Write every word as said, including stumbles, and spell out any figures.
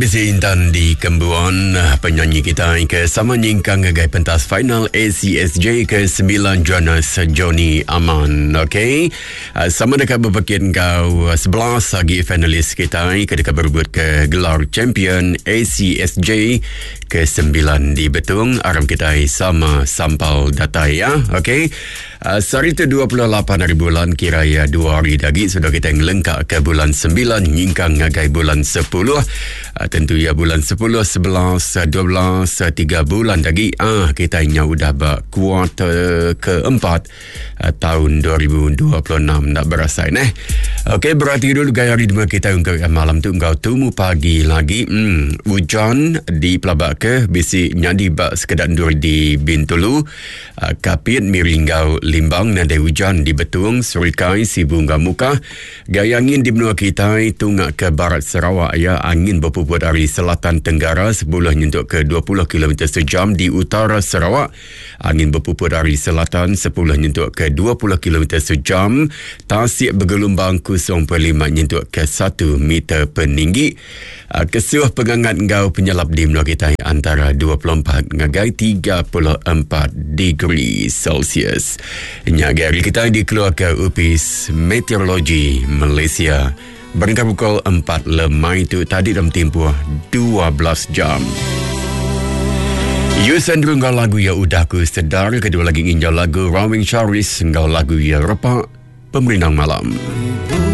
Bisi Intan di Kembuan, penyanyi kita ke sama nyingkang ngagai pentas final A C S J ke sembilan Jonas Johnny Aman. Okey, sama dekat berpakit kau sebelas lagi finalis kita ke dekat berebut ke gelar champion A C S J ke sembilan di Betung. Aram kita sama sampal data ya. Okey, sehari tu dua puluh lapan hari bulan, kira ya dua hari lagi sudah kita lengkap ke bulan sembilan nyingkang ngagai bulan sepuluh. Tentu ya bulan sepuluh, sebelas, dua belas, tiga bulan lagi ah kita nya udah bak kuarter keempat uh, tahun dua ribu dua puluh enam nak berasa eh. Okey, berarti dulu gaya hari dua kita untuk malam tu engkau temu pagi lagi hmm, hujan di Pelabak ke bisi nyadi bak sekedar dur di Bintulu uh, Kapit Miringgau Limbang nada hujan di Betung Surikai Sibunga Muka gaya angin di benua kita tungak ke barat Sarawak ya, angin berpuput dari selatan tenggara sepuluh nyentuk ke dua puluh kilometer sejam di utara Sarawak. Angin berpuput dari selatan sepuluh nyentuk ke dua puluh kilometer sejam. Tasik bergelombang kosong perpuluhan lima nyentuk ke satu meter peninggi. Kesuh pengangat ngau penyelap di menua kita antara dua puluh empat ngagai tiga puluh empat degree Celsius. Nyagari kita dikeluarkan U P I S Meteorologi Malaysia. Berangkat pukul empat lemai itu tadi dalam tempoh dua belas jam. You sendiri ngau lagu ya udah ku sedar. Kedua lagi nginjau lagu Rawing Charis ngau lagu ya repak Pemerintah Malam.